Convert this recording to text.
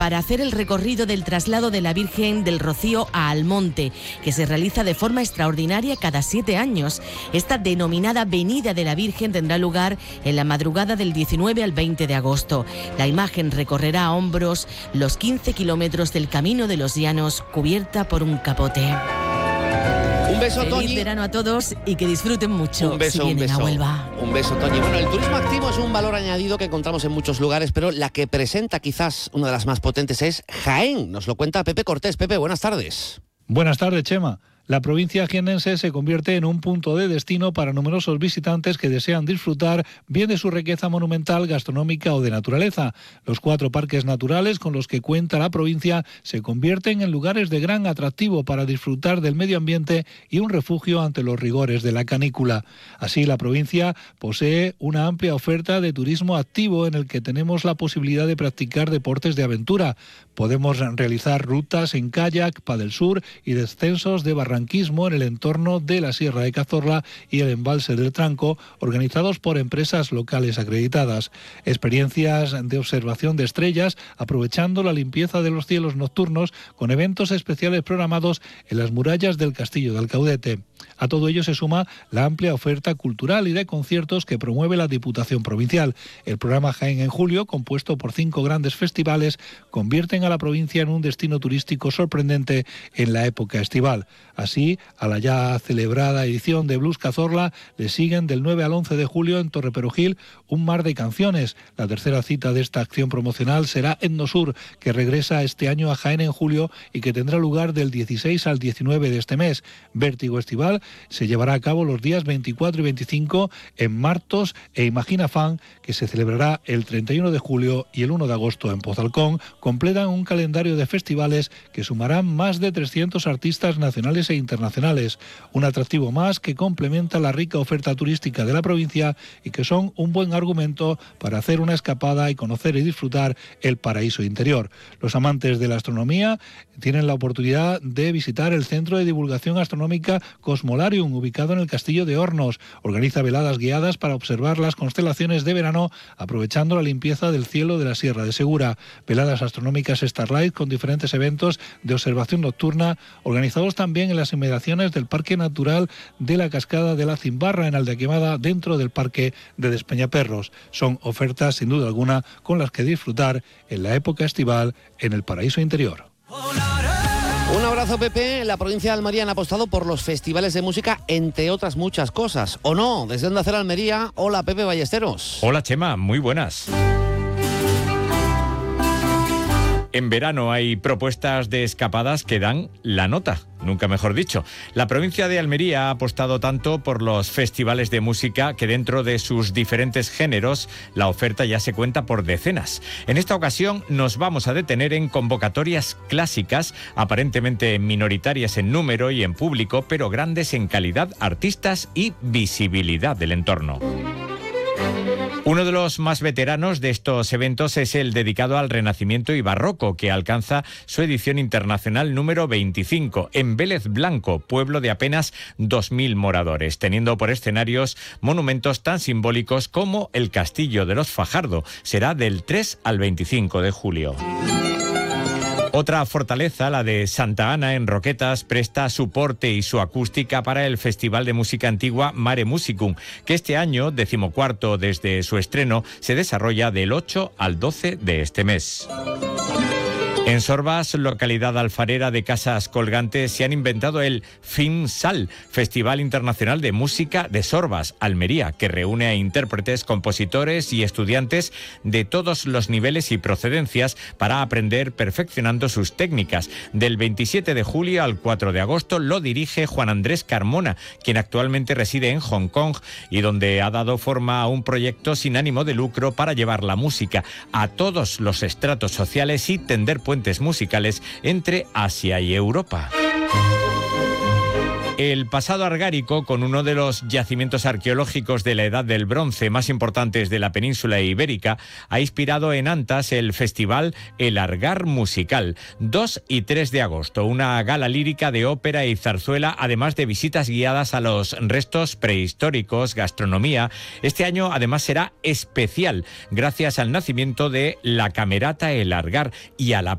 para hacer el recorrido del traslado de la Virgen del Rocío a Almonte, que se realiza de forma extraordinaria cada 7 años. Esta denominada Venida de la Virgen tendrá lugar en la madrugada del 19 al 20 de agosto. La imagen recorrerá a hombros los 15 kilómetros del Camino de los Llanos, cubierta por un capote. Un beso, Toñi. Feliz verano a todos y que disfruten mucho. Un beso, si vienen un beso. a Huelva. Un beso, Toñi. Bueno, el turismo activo es un valor añadido que encontramos en muchos lugares, pero la que presenta quizás una de las más potentes es Jaén. Nos lo cuenta Pepe Cortés. Pepe, buenas tardes. Buenas tardes, Chema. La provincia jiennense se convierte en un punto de destino para numerosos visitantes que desean disfrutar bien de su riqueza monumental, gastronómica o de naturaleza. Los 4 parques naturales con los que cuenta la provincia se convierten en lugares de gran atractivo para disfrutar del medio ambiente y un refugio ante los rigores de la canícula. Así, la provincia posee una amplia oferta de turismo activo en el que tenemos la posibilidad de practicar deportes de aventura. Podemos realizar rutas en kayak, paddlesur y descensos de barranquismo en el entorno de la Sierra de Cazorla y el embalse del Tranco, organizados por empresas locales acreditadas. Experiencias de observación de estrellas, aprovechando la limpieza de los cielos nocturnos, con eventos especiales programados en las murallas del Castillo de Alcaudete. A todo ello se suma la amplia oferta cultural y de conciertos que promueve la Diputación Provincial. El programa Jaén en Julio, compuesto por 5 grandes festivales, convierten a la provincia en un destino turístico sorprendente en la época estival. Así, a la ya celebrada edición de Blues Cazorla le siguen del 9 al 11 de julio en Torreperugil un mar de canciones. La tercera cita de esta acción promocional será Etnosur, que regresa este año a Jaén en julio y que tendrá lugar del 16 al 19 de este mes. Vértigo Estival se llevará a cabo los días 24 y 25 en Martos e Imagina Fan, que se celebrará el 31 de julio y el 1 de agosto en Pozalcón. Completan un calendario de festivales que sumarán más de 300 artistas nacionales e internacionales. Un atractivo más que complementa la rica oferta turística de la provincia y que son un buen argumento para hacer una escapada y conocer y disfrutar el paraíso interior. Los amantes de la astronomía tienen la oportunidad de visitar el Centro de Divulgación Astronómica Cosmolarium, ubicado en el Castillo de Hornos. Organiza veladas guiadas para observar las constelaciones de verano, aprovechando la limpieza del cielo de la Sierra de Segura. Veladas astronómicas Starlight con diferentes eventos de observación nocturna, organizados también en las inmediaciones del Parque Natural de la Cascada de la Cimbarra, en Aldequemada, dentro del Parque de Despeñaperros. Son ofertas, sin duda alguna, con las que disfrutar en la época estival en el paraíso interior. Un abrazo, Pepe. La provincia de Almería han apostado por los festivales de música, entre otras muchas cosas. ¿O no? Desde Onda Cero Almería, hola, Pepe Ballesteros. Hola, Chema, muy buenas. En verano hay propuestas de escapadas que dan la nota, nunca mejor dicho. La provincia de Almería ha apostado tanto por los festivales de música que dentro de sus diferentes géneros la oferta ya se cuenta por decenas. En esta ocasión nos vamos a detener en convocatorias clásicas, aparentemente minoritarias en número y en público, pero grandes en calidad, artistas y visibilidad del entorno. Uno de los más veteranos de estos eventos es el dedicado al Renacimiento y Barroco, que alcanza su edición internacional número 25 en Vélez Blanco, pueblo de apenas 2.000 moradores, teniendo por escenarios monumentos tan simbólicos como el Castillo de los Fajardo. Será del 3 al 25 de julio. Otra fortaleza, la de Santa Ana en Roquetas, presta su porte y su acústica para el Festival de Música Antigua Mare Musicum, que este año, 14º desde su estreno, se desarrolla del 8 al 12 de este mes. En Sorbas, localidad alfarera de Casas Colgantes, se han inventado el FIMSAL, Festival Internacional de Música de Sorbas, Almería, que reúne a intérpretes, compositores y estudiantes de todos los niveles y procedencias para aprender perfeccionando sus técnicas. Del 27 de julio al 4 de agosto lo dirige Juan Andrés Carmona, quien actualmente reside en Hong Kong y donde ha dado forma a un proyecto sin ánimo de lucro para llevar la música a todos los estratos sociales y tender puentes musicales entre Asia y Europa. El pasado argárico, con uno de los yacimientos arqueológicos de la Edad del Bronce más importantes de la península ibérica, ha inspirado en Antas el festival El Argar Musical, 2 y 3 de agosto, una gala lírica de ópera y zarzuela, además de visitas guiadas a los restos prehistóricos, gastronomía. Este año además será especial, gracias al nacimiento de la Camerata El Argar y a la